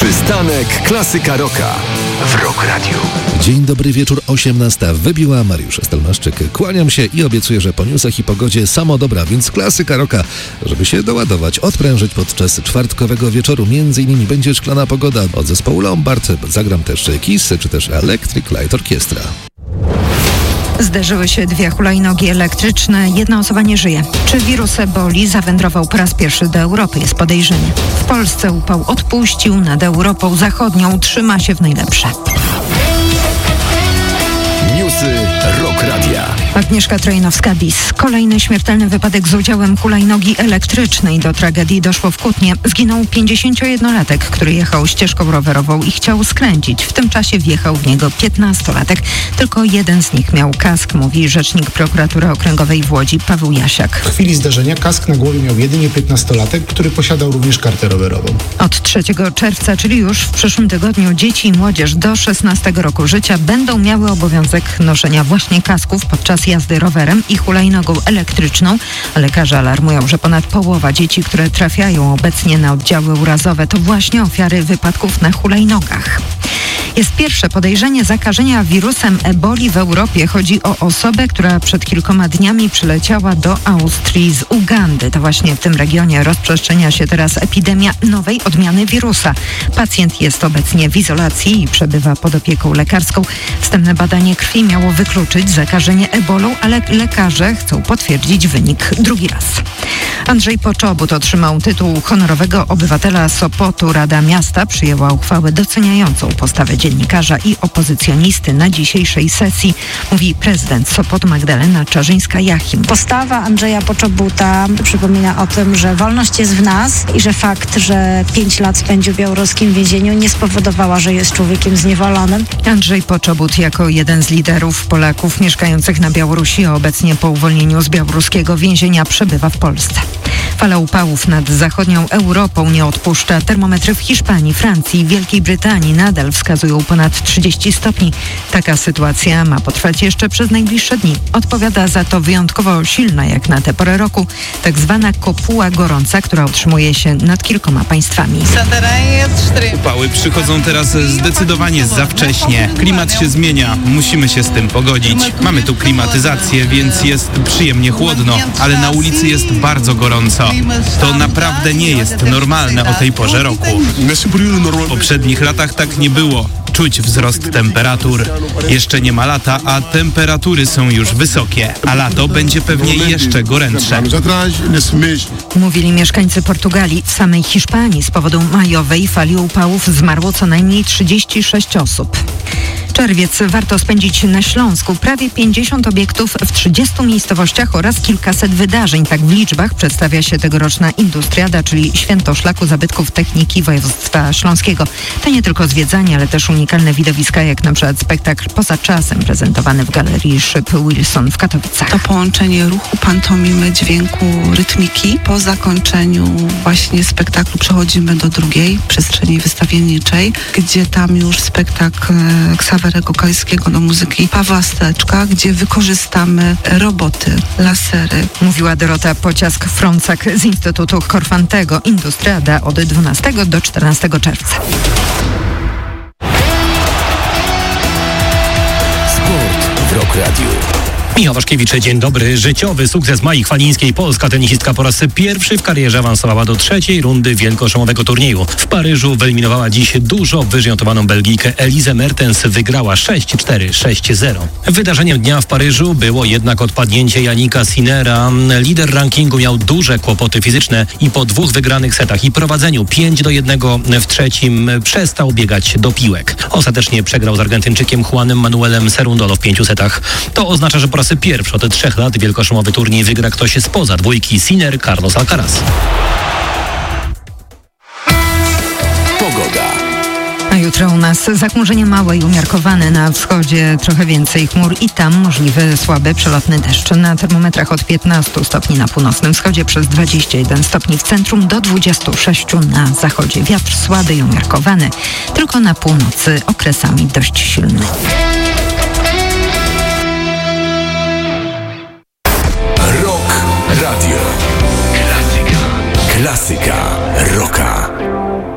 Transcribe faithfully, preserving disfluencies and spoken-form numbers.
Przystanek Klasyka Rocka w Rock Radio. Dzień dobry, wieczór, osiemnasta wybiła. Mariusz Stelmaszczyk. Kłaniam się i obiecuję, że po newsach i pogodzie samo dobra, więc Klasyka Rocka, żeby się doładować, odprężyć podczas czwartkowego wieczoru. Między innymi będzie szklana pogoda od zespołu Lombard. Zagram też Kiss, czy też Electric Light Orchestra. Zderzyły się dwie hulajnogi elektryczne. Jedna osoba nie żyje. Czy wirus eboli zawędrował po raz pierwszy do Europy? Jest podejrzenie. W Polsce upał odpuścił, nad Europą Zachodnią trzyma się w najlepsze. Newsy Rock Radia. Agnieszka Trojnowska-Bis. Kolejny śmiertelny wypadek z udziałem hulajnogi elektrycznej. Do tragedii doszło w Kutnie. Zginął pięćdziesięciojednolatek, który jechał ścieżką rowerową i chciał skręcić. W tym czasie wjechał w niego piętnastolatek. Tylko jeden z nich miał kask, mówi rzecznik prokuratury okręgowej w Łodzi Paweł Jasiak. W chwili zdarzenia kask na głowie miał jedynie piętnastolatek, który posiadał również kartę rowerową. Od trzeciego czerwca, czyli już w przyszłym tygodniu, dzieci i młodzież do szesnastego roku życia będą miały obowiązek noszenia właśnie kasków podczas jazdy rowerem i hulajnogą elektryczną. Lekarze alarmują, że ponad połowa dzieci, które trafiają obecnie na oddziały urazowe, to właśnie ofiary wypadków na hulajnogach. Jest pierwsze podejrzenie zakażenia wirusem eboli w Europie. Chodzi o osobę, która przed kilkoma dniami przyleciała do Austrii z Ugandy. To właśnie w tym regionie rozprzestrzenia się teraz epidemia nowej odmiany wirusa. Pacjent jest obecnie w izolacji i przebywa pod opieką lekarską. Wstępne badanie krwi miało wykluczyć zakażenie ebolą, ale lekarze chcą potwierdzić wynik drugi raz. Andrzej Poczobut otrzymał tytuł honorowego obywatela Sopotu. Rada Miasta przyjęła uchwałę doceniającą postawę dziennikarza i opozycjonisty na dzisiejszej sesji, mówi prezydent Sopotu Magdalena Czarzyńska-Jachim. Postawa Andrzeja Poczobuta przypomina o tym, że wolność jest w nas i że fakt, że pięć lat spędził w białoruskim więzieniu, nie spowodowała, że jest człowiekiem zniewolonym. Andrzej Poczobut jako jeden z liderów Polaków mieszkających na Białorusi, a obecnie po uwolnieniu z białoruskiego więzienia przebywa w Polsce. Fala upałów nad zachodnią Europą nie odpuszcza. Termometry w Hiszpanii, Francji i Wielkiej Brytanii nadal wskazują ponad trzydzieści stopni. Taka sytuacja ma potrwać jeszcze przez najbliższe dni. Odpowiada za to wyjątkowo silna jak na tę porę roku tak zwana kopuła gorąca, która utrzymuje się nad kilkoma państwami. Upały przychodzą teraz zdecydowanie za wcześnie. Klimat się zmienia, musimy się z tym pogodzić. Mamy tu klimatyzację, więc jest przyjemnie chłodno, ale na ulicy jest bardzo gorąco. To naprawdę nie jest normalne o tej porze roku. W poprzednich latach tak nie było. Czuć wzrost temperatur. Jeszcze nie ma lata, a temperatury są już wysokie. A lato będzie pewnie jeszcze gorętsze. Mówili mieszkańcy Portugalii. W samej Hiszpanii z powodu majowej fali upałów zmarło co najmniej trzydzieści sześć osób. Czerwiec warto spędzić na Śląsku. Prawie pięćdziesiąt obiektów w trzydziestu miejscowościach oraz kilkaset wydarzeń. Tak w liczbach przedstawia się tegoroczna Industriada, czyli Święto Szlaku Zabytków Techniki Województwa Śląskiego. To nie tylko zwiedzanie, ale też unikalne widowiska, jak na przykład spektakl Poza czasem prezentowany w Galerii Szyb Wilson w Katowicach. To połączenie ruchu, pantomimy, dźwięku, rytmiki. Po zakończeniu właśnie spektaklu przechodzimy do drugiej przestrzeni wystawienniczej, gdzie tam już spektakl Ksawerego Kaliskiego do muzyki Pawła Steczka, gdzie wykorzystamy roboty, lasery. Mówiła Dorota Pociask-Frącak z Instytutu Korfantego. Industriada od dwunastego do czternastego czerwca. Sport w Rock Radio. Michał Waszkiewicz, dzień dobry. Życiowy sukces Mai Chwalińskiej. Polska tenisistka po raz pierwszy w karierze awansowała do trzeciej rundy wielkoszlemowego turnieju. W Paryżu wyeliminowała dziś dużo wyżej notowaną Belgijkę Elizę Mertens. Wygrała sześć cztery, sześć zero. Wydarzeniem dnia w Paryżu było jednak odpadnięcie Jannika Sinnera. Lider rankingu miał duże kłopoty fizyczne i po dwóch wygranych setach i prowadzeniu pięć do jednego w trzecim przestał biegać do piłek. Ostatecznie przegrał z Argentyńczykiem Juanem Manuelem Cerundolo w pięciu setach. To oznacza, że po raz pierwszy od trzech lat wielkoszlemowy turniej wygra ktoś spoza dwójki Sinner Carlos Alcaraz. Pogoda. A jutro u nas zachmurzenie małe i umiarkowane, na wschodzie trochę więcej chmur i tam możliwy słaby przelotny deszcz. Na termometrach od piętnastu stopni na północnym wschodzie, przez dwadzieścia jeden stopni w centrum, do dwudziestu sześciu na zachodzie. Wiatr słaby i umiarkowany, tylko na północy okresami dość silny.